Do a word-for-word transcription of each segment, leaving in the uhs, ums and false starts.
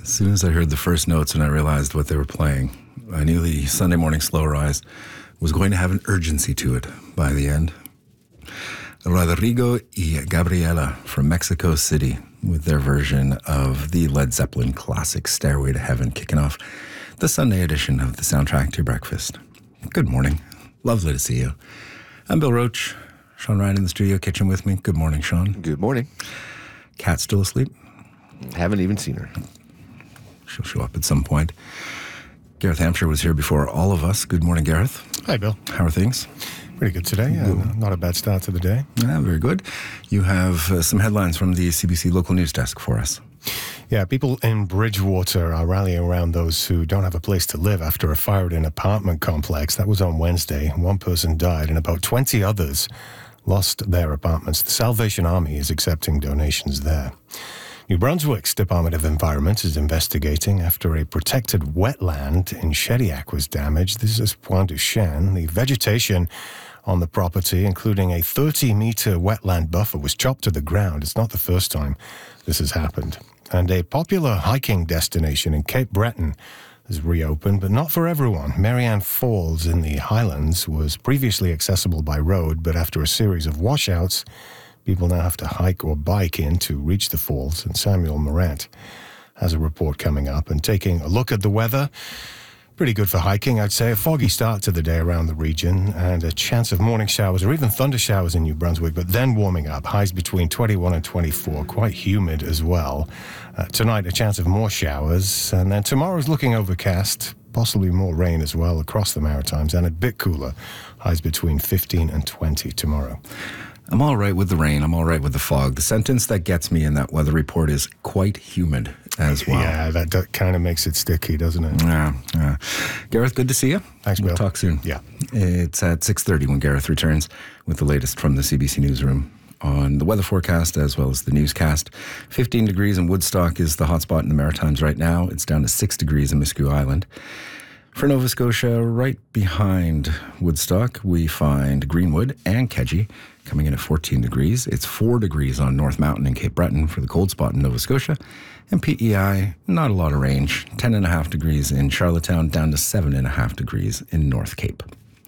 As soon as I heard the first notes and I realized what they were playing, I knew the Sunday morning slow rise was going to have an urgency to it by the end. Rodrigo y Gabriela from Mexico City with their version of the Led Zeppelin classic Stairway to Heaven, kicking off the Sunday edition of the Soundtrack to Your Breakfast. Good morning. Lovely to see you. I'm Bill Roach. Sean Ryan in the studio kitchen with me. Good morning, Sean. Good morning. Kat still asleep? Haven't even seen her. She'll show up at some point. Gareth Hampshire was here before all of us. Good morning, Gareth. Hi, Bill. How are things? Pretty good today. Uh, not a bad start to the day. Yeah, very good. You have uh, some headlines from the C B C local news desk for us. Yeah, people in Bridgewater are rallying around those who don't have a place to live after a fire at an apartment complex. That was on Wednesday. One person died and about twenty others lost their apartments. The Salvation Army is accepting donations there. New Brunswick's Department of Environment is investigating after a protected wetland in Shediac was damaged. This is Pointe du Chien. The vegetation on the property, including a thirty-meter wetland buffer, was chopped to the ground. It's not the first time this has happened. And a popular hiking destination in Cape Breton has reopened, but not for everyone. Marianne Falls in the Highlands was previously accessible by road, but after a series of washouts, people now have to hike or bike in to reach the falls, and Samuel Morant has a report coming up. And taking a look at the weather, pretty good for hiking, I'd say. A foggy start to the day around the region and a chance of morning showers or even thunder showers in New Brunswick, but then warming up. Highs between twenty-one and twenty-four, quite humid as well. Uh, tonight, a chance of more showers, and then tomorrow's looking overcast, possibly more rain as well across the Maritimes, and a bit cooler. Highs between fifteen and twenty tomorrow. I'm all right with the rain. I'm all right with the fog. The sentence that gets me in that weather report is quite humid as well. Yeah, that, that kind of makes it sticky, doesn't it? Yeah, yeah. Gareth, good to see you. Thanks, Bill. We'll talk soon. Yeah. It's at six thirty when Gareth returns with the latest from the C B C newsroom on the weather forecast as well as the newscast. fifteen degrees in Woodstock is the hotspot in the Maritimes right now. It's down to six degrees in Miscou Island. For Nova Scotia, right behind Woodstock, we find Greenwood and Kedgie coming in at fourteen degrees. It's four degrees on North Mountain and Cape Breton for the cold spot in Nova Scotia. And P E I, not a lot of range. ten and a half degrees in Charlottetown, down to seven and a half degrees in North Cape.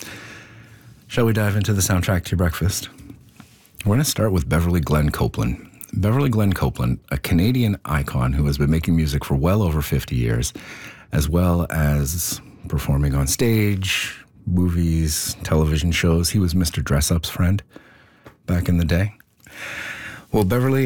Shall we dive into the soundtrack to your breakfast? We're going to start with Beverly Glenn Copeland. Beverly Glenn Copeland, a Canadian icon who has been making music for well over fifty years, as well as performing on stage, movies, television shows. He was Mister Dress-Up's friend back in the day. Well, Beverly